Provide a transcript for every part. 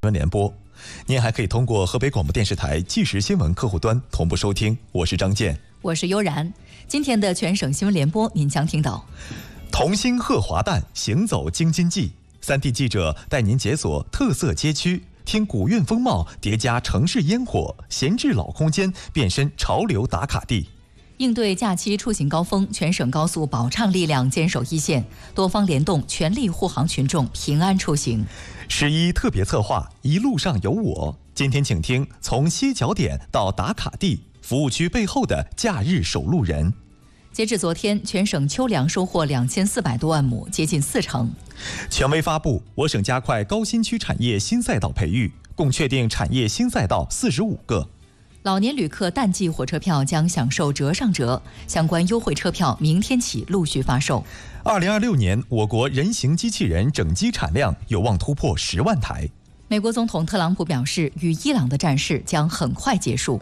闻联播。您还可以通过河北广播电视台即时新闻客户端同步收听。我是张健， 我是悠然。今天的全省新闻联播，您将听到： 同心贺华诞，行走京津冀，3D 记者带您解锁特色街区，听古韵风貌叠加城市烟火，闲置老空间变身潮流打卡地。 应对假期出行高峰，全省高速保畅力量坚守一线，多方联动，全力护航群众平安出行。 11特别策划，一路上有我。今天请听从歇脚点到打卡地，服务区背后的假日守路人。 截至昨天，全省秋粮收获2400多万亩，接近40%。 权威发布，我省加快高新区产业新赛道培育，共确定产业新赛道45个。 老年旅客淡季火车票将享受折上折，相关优惠车票明天起陆续发售。 2026年，我国人形机器人整机产量有望突破10万台。 美国总统特朗普表示，与伊朗的战事将很快结束。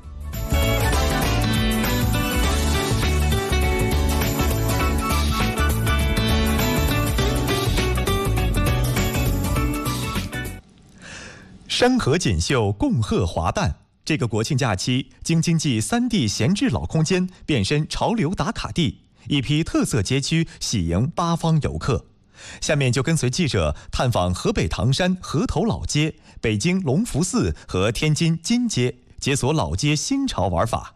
山河锦绣，共贺华诞。这个国庆假期，京津冀3D 闲置老空间变身潮流打卡地，一批特色街区喜迎8方游客。下面就跟随记者探访河北唐山河头老街、北京隆福寺和天津金街，解锁老街新潮玩法。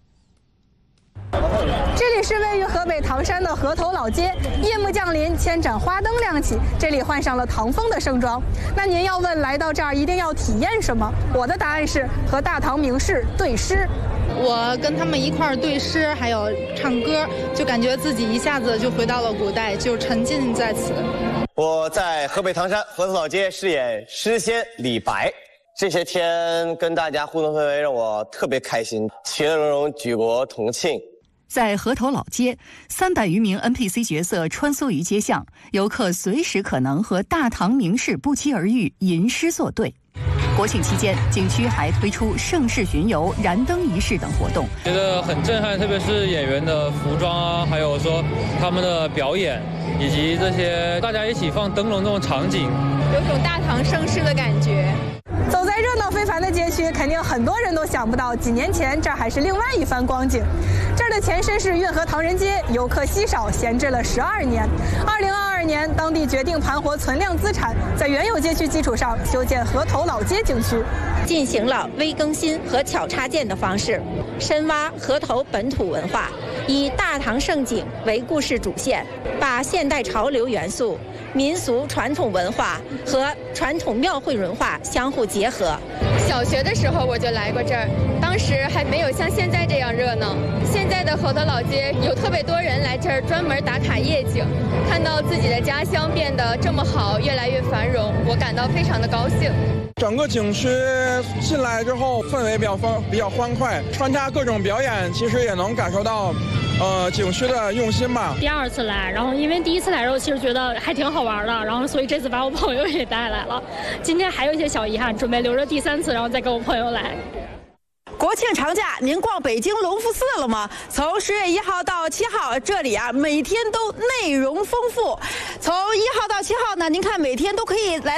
这里是位于河北唐山的河头老街，夜幕降临，千盏花灯亮起，这里换上了唐风的盛装。那您要问来到这儿一定要体验什么？我的答案是和大唐名士对诗。 我跟他们一块儿对诗，还有唱歌，就感觉自己一下子就回到了古代，就沉浸在此。 我在河北唐山河头老街饰演诗仙李白。这些天跟大家互动氛围让我特别开心，其乐融融，举国同庆。 在河头老街，300余名 NPC 角色穿梭于街巷，游客随时可能和大唐名士不期而遇，吟诗作对。国庆期间，景区还推出盛世巡游、燃灯仪式等活动， 觉得很震撼，特别是演员的服装啊，还有说他们的表演，以及这些大家一起放灯笼这种场景， 有种大唐盛世的感觉。 走在热闹非凡的街区，肯定很多人都想不到，几年前这儿还是另外一番光景。这儿的前身是运河唐人街，游客稀少，闲置了12年。2022年，当地决定盘活存量资产，在原有街区基础上修建河头老街景区， 进行了微更新和巧插件的方式，深挖河头本土文化，以大唐盛景为故事主线，把现代潮流元素、民俗传统文化和传统庙会文化相互结合。 小学的时候我就来过这儿，当时还没有像现在这样热闹。现在的河头老街有特别多人来这儿专门打卡夜景，看到自己的家乡变得这么好，越来越繁荣，我感到非常的高兴。 整个景区进来之后氛围比较欢快，穿插各种表演，其实也能感受到景区的用心吧。 第2次来，然后因为第1次来的时候其实觉得还挺好玩的，然后所以这次把我朋友也带来了。今天还有一些小遗憾，准备留着第3次，然后再跟我朋友来。 国庆长假，您逛北京隆福寺了吗？从10月1号到7号，这里啊每天都内容丰富。从1号到7号呢，您看每天都可以来